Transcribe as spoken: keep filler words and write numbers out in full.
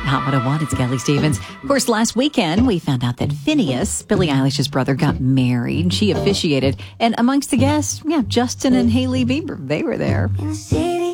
Hot one oh one, it's Kelly Stevens. Of course, last weekend, we found out that Phineas, Billie Eilish's brother, got married. She officiated. And amongst the guests, yeah, Justin and Hailey Bieber, they were there.